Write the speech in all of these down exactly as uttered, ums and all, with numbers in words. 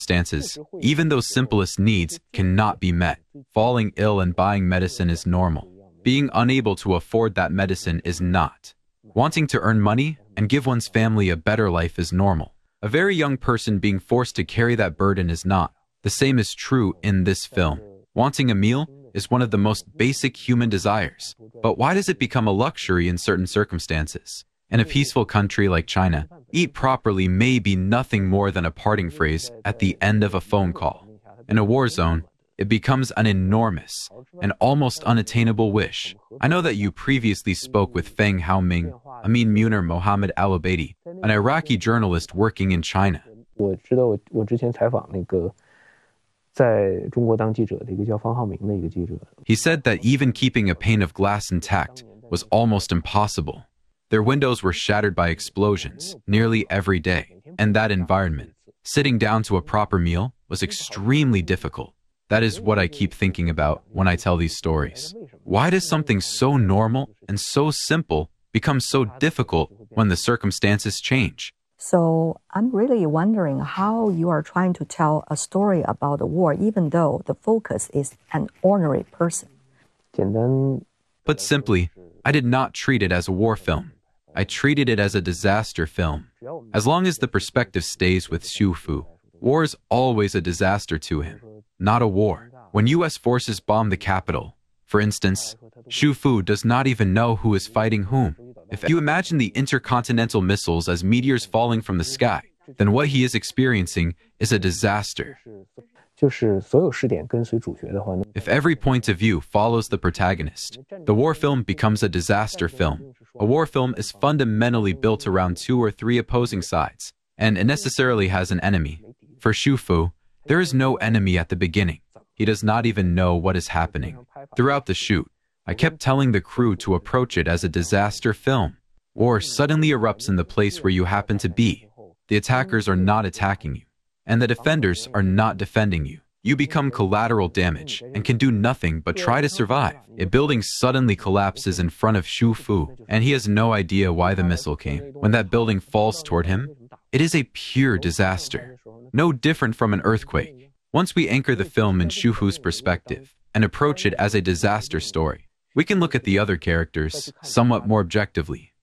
circumstances, even those simplest needs cannot be met. Falling ill and buying medicine is normal. Being unable to afford that medicine is not. Wanting to earn money and give one's family a better life is normal. A very young person being forced to carry that burden is not. The same is true in this film. Wanting a meal is one of the most basic human desires. But why does it become a luxury in certain circumstances? In a peaceful country like China, eat properly may be nothing more than a parting phrase at the end of a phone call. In a war zone, it becomes an enormous and almost unattainable wish. I know that you previously spoke with Feng Haoming, Amin Munir Mohammed Al-Obeidi, an Iraqi journalist working in China. He said that even keeping a pane of glass intact was almost impossible. Their windows were shattered by explosions nearly every day, and that environment, sitting down to a proper meal, was extremely difficult. That is what I keep thinking about when I tell these stories. Why does something so normal and so simple become so difficult when the circumstances change? So I'm really wondering how you are trying to tell a story about the war, even though the focus is an ordinary person. Put simply, I did not treat it as a war film. I treated it as a disaster film. As long as the perspective stays with Xu Fu, war is always a disaster to him, not a war. When U S forces bomb the capital, for instance, Xu Fu does not even know who is fighting whom. If you imagine the intercontinental missiles as meteors falling from the sky, then what he is experiencing is a disaster. If every point of view follows the protagonist, the war film becomes a disaster film. A war film is fundamentally built around two or three opposing sides, and it necessarily has an enemy. For Xu Fu, there is no enemy at the beginning. He does not even know what is happening. Throughout the shoot, I kept telling the crew to approach it as a disaster film. War suddenly erupts in the place where you happen to be. The attackers are not attacking you, and the defenders are not defending you. You become collateral damage and can do nothing but try to survive. A building suddenly collapses in front of Xu Fu, and he has no idea why the missile came. When that building falls toward him, it is a pure disaster, no different from an earthquake. Once we anchor the film in Xu Fu's perspective and approach it as a disaster story, we can look at the other characters somewhat more objectively.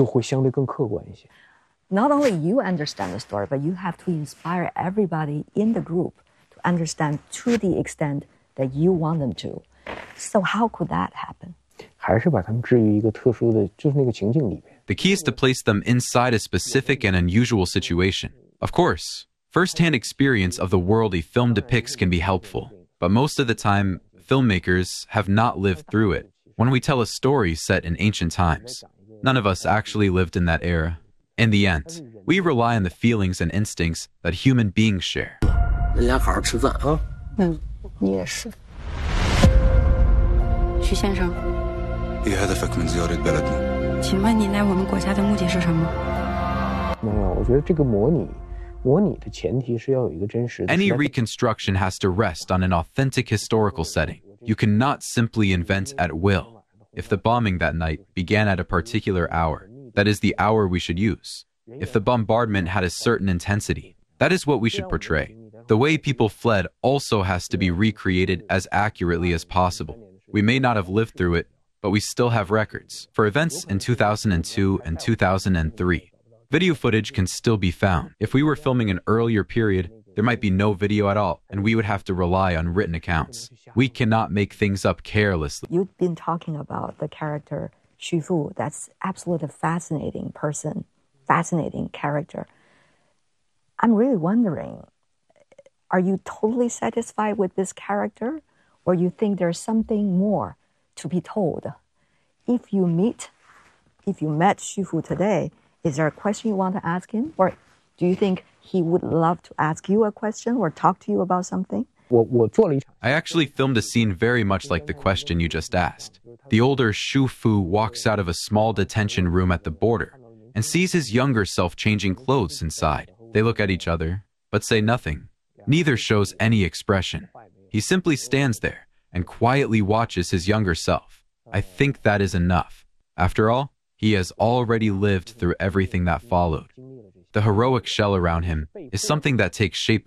Not only you understand the story, but you have to inspire everybody in the group to understand to the extent that you want them to. So how could that happen? The key is to place them inside a specific and unusual situation. Of course, first-hand experience of the world a film depicts can be helpful, but most of the time, filmmakers have not lived through it. When we tell a story set in ancient times, none of us actually lived in that era. In the end, we rely on the feelings and instincts that human beings share. Any reconstruction has to rest on an authentic historical setting. You cannot simply invent at will. If the bombing that night began at a particular hour, that is the hour we should use. If the bombardment had a certain intensity, that is what we should portray. The way people fled also has to be recreated as accurately as possible. We may not have lived through it, but we still have records. For events in two thousand two and two thousand three, video footage can still be found. If we were filming an earlier period, there might be no video at all, and we would have to rely on written accounts. We cannot make things up carelessly. You've been talking about the character Xu Fu. That's absolutely fascinating person, fascinating character. I'm really wondering, are you totally satisfied with this character, or you think there's something more to be told? If you meet, if you met Xu Fu today, is there a question you want to ask him? Or do you think he would love to ask you a question or talk to you about something? I actually filmed a scene very much like the question you just asked. The older Xu Fu walks out of a small detention room at the border and sees his younger self changing clothes inside. They look at each other, but say nothing. Neither shows any expression. He simply stands there and quietly watches his younger self. I think that is enough. After all, he has already lived through everything that followed. The heroic shell around him is something that takes shape